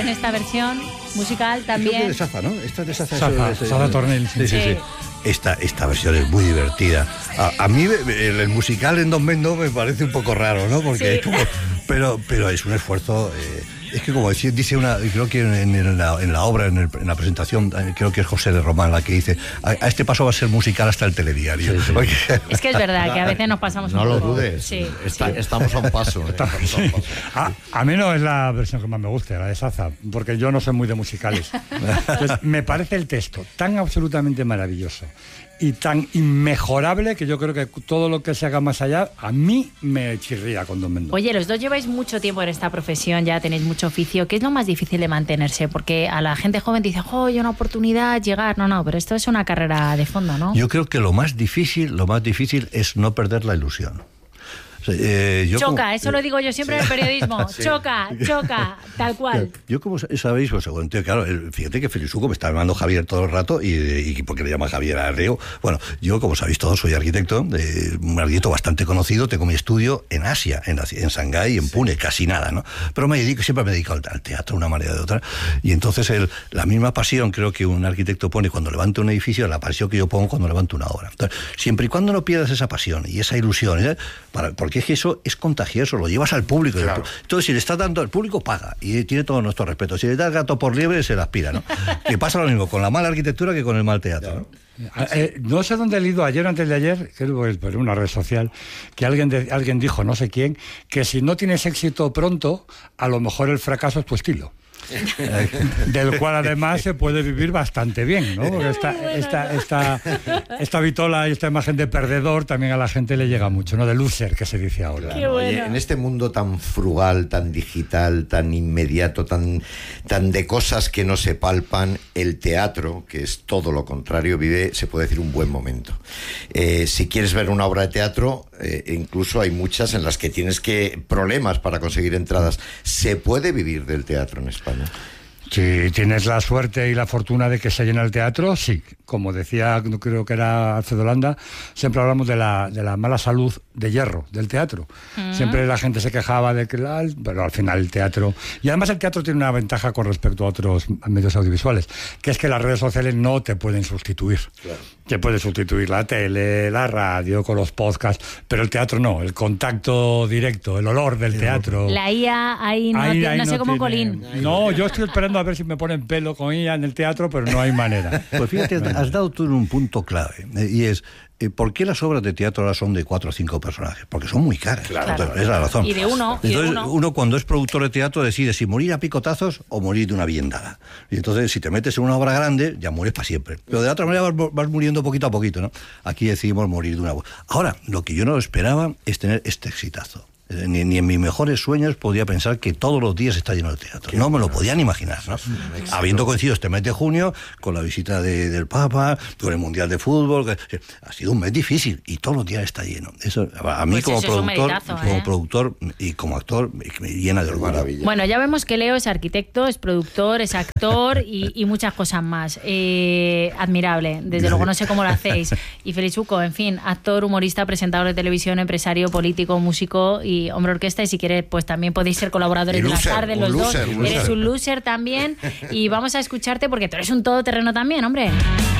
en esta versión musical también. Creo que de Saza, ¿no? Esta es de Saza. Saza Tornel. Sí. Esta versión es muy divertida. A mí el musical en Don Mendo me parece un poco raro, ¿no? Porque es como, pero es un esfuerzo. Es que como dice una, creo que en la obra, en la presentación, creo que es José de Román la que dice, a este paso va a ser musical hasta el telediario. Sí. Es que es verdad que a veces nos pasamos no un poco. lo dudes. Estamos a un paso. A mí no es la versión que más me gusta, la de Saza, porque yo no soy muy de musicales. Entonces, me parece el texto tan absolutamente maravilloso y tan inmejorable que yo creo que todo lo que se haga más allá a mí me chirría con Don Mendo. Oye, los dos lleváis mucho tiempo en esta profesión, ya tenéis mucho oficio. ¿Qué es lo más difícil de mantenerse? Porque a la gente joven dice, hay una oportunidad, llegar. No, pero esto es una carrera de fondo, ¿no? Yo creo que lo más difícil es no perder la ilusión. Eso lo digo yo siempre en el periodismo. Choca, tal cual. Yo, como sabéis, claro, fíjate que Felizuco me está llamando Javier todo el rato y porque le llama Javier Arreo. Bueno, yo, como sabéis todos, soy arquitecto, un arquitecto bastante conocido, tengo mi estudio en Asia, en Shanghái y en Pune, casi nada, ¿no? Pero siempre me he dedicado al teatro de una manera o de otra, y entonces la misma pasión creo que un arquitecto pone cuando levanta un edificio, la pasión que yo pongo cuando levanto una obra. Entonces, siempre y cuando no pierdas esa pasión y esa ilusión, porque es que eso es contagioso, lo llevas al público. Claro. Entonces, si le estás dando, el público paga y tiene todo nuestro respeto. Si le das gato por liebre, se la aspira, ¿no? Que pasa lo mismo con la mala arquitectura que con el mal teatro, ¿no? No sé dónde he leído ayer o antes de ayer, creo que por una red social, que alguien dijo, no sé quién, que si no tienes éxito pronto, a lo mejor el fracaso es tu estilo. Del cual además se puede vivir bastante bien, ¿no? Porque esta vitola y esta imagen de perdedor también a la gente le llega mucho, ¿no? De loser, que se dice ahora. Claro. Oye, en este mundo tan frugal, tan digital, tan inmediato, tan de cosas que no se palpan, el teatro, que es todo lo contrario, vive, se puede decir, un buen momento. Si quieres ver una obra de teatro, incluso hay muchas en las que tienes problemas para conseguir entradas. ¿Se puede vivir del teatro en España? Si tienes la suerte y la fortuna de que se llena el teatro, sí. Como decía, creo que era Alfredo Landa, siempre hablamos de la mala salud de hierro del teatro. Siempre la gente se quejaba de que pero al final el teatro... Y además el teatro tiene una ventaja con respecto a otros medios audiovisuales, que es que las redes sociales no te pueden sustituir. Claro. Te puede sustituir la tele, la radio, con los podcasts, pero el teatro no. El contacto directo, el olor del teatro... La IA ahí no sé cómo Colín. No, yo estoy esperando a ver si me ponen pelo con IA en el teatro, pero no hay manera. Pues fíjate, has dado tú en un punto clave, y es ¿por qué las obras de teatro ahora son de 4 o 5 personajes? Porque son muy caras. Claro. Entonces, es la razón. Y de uno. Uno cuando es productor de teatro decide si morir a picotazos o morir de una biendada. Y entonces, si te metes en una obra grande, ya mueres para siempre. Pero de otra manera vas muriendo poquito a poquito, ¿no? Aquí decidimos morir de una... Ahora, lo que yo no esperaba es tener este exitazo. Ni en mis mejores sueños podía pensar que todos los días está lleno de teatro. No me lo podían imaginar, ¿no? Habiendo coincidido este mes de junio con la visita del Papa, con el Mundial de Fútbol, ha sido un mes difícil y todos los días está lleno. Eso a mí pues como productor y como actor me llena de orgullo. Bueno, ya vemos que Leo es arquitecto, es productor, es actor y muchas cosas más. Admirable. Desde luego no sé cómo lo hacéis. Y Felizuco, en fin, actor, humorista, presentador de televisión, empresario, político, músico y hombre orquesta, y si quieres pues también podéis ser colaboradores de las tardes los dos. Eres un loser también y vamos a escucharte porque tú eres un todoterreno también, hombre.